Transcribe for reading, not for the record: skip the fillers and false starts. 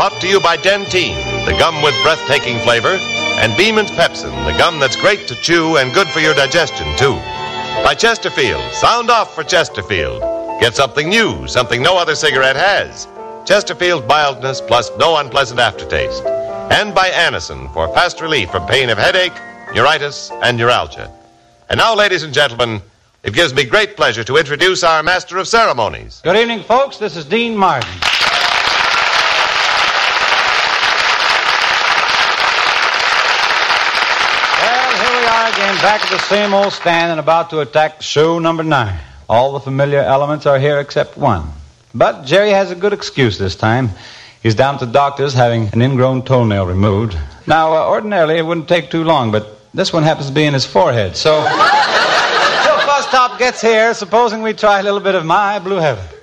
Brought to you by Dentyne, the gum with breathtaking flavor, and Beeman's Pepsin, the gum that's great to chew and good for your digestion, too. By Chesterfield, sound off for Chesterfield. Get something new, something no other cigarette has. Chesterfield mildness plus no unpleasant aftertaste. And by Anacin for fast relief from pain of headache, neuritis, and neuralgia. And now, ladies and gentlemen, it gives me great pleasure to introduce our Master of Ceremonies. Good evening, folks. This is Dean Martin. Again, back at the same old stand and about to attack show number 9. All the familiar elements are here except one. But Jerry has a good excuse this time. He's down to the doctor's having an ingrown toenail removed. Now, ordinarily, it wouldn't take too long, but this one happens to be in his forehead. So, till Fuzztop gets here, supposing we try a little bit of My Blue Heaven.